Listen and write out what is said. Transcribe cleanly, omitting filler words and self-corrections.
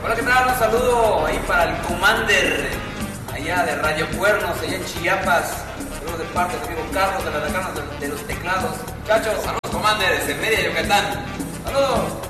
Hola, ¿qué tal? Un saludo ahí para el Commander, allá de Radio Cuernos, allá en Chiapas. Saludos de parte del amigo Carlos de la Decana de los Teclados. Muchachos, saludos Commander desde Mérida, Yucatán. Saludos.